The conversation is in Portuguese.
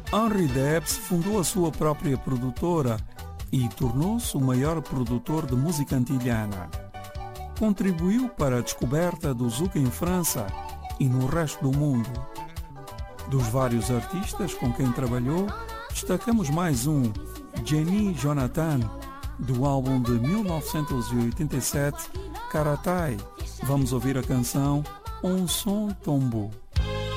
Henri Debs fundou a sua própria produtora e tornou-se o maior produtor de música antilhana. Contribuiu para a descoberta do zouk em França e no resto do mundo. Dos vários artistas com quem trabalhou, destacamos mais um, Jenny Jonathan, do álbum de 1987, Karatai. Vamos ouvir a canção On Son Tombeau.